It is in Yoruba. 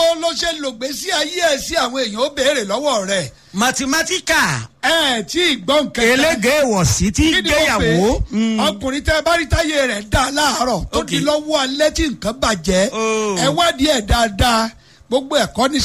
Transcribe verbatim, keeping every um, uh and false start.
ló ṣe lògbésí ayé ẹ̀ sí àwọn èèyàn ó béèrè lọ́wọ́ rẹ̀. mathematica. ẹ tí ì gbọ́ nǹkan. elége ìwọ̀sí tí gbéyàwó. ọkùnrin tẹ bá rí táyé rẹ̀ dá láàárọ̀ tó di lọ́wọ́ alẹ́ tí nǹkan bàjẹ́ ẹ wádìí ẹ̀ dáadáa gbogbo ẹ̀kọ́ ní